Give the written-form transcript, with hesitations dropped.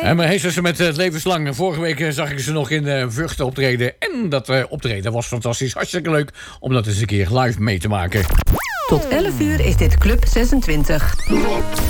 En maar heeft ze met het levenslang. Vorige week zag ik ze nog in Vught optreden. En dat optreden was fantastisch. Hartstikke leuk om dat eens een keer live mee te maken. Tot 11 uur is dit Club 26.